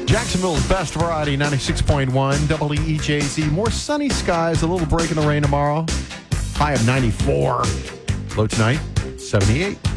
Jacksonville's best variety, 96.1 WEJZ. More sunny skies, a little break in the rain tomorrow. High of 94. Low tonight, 78.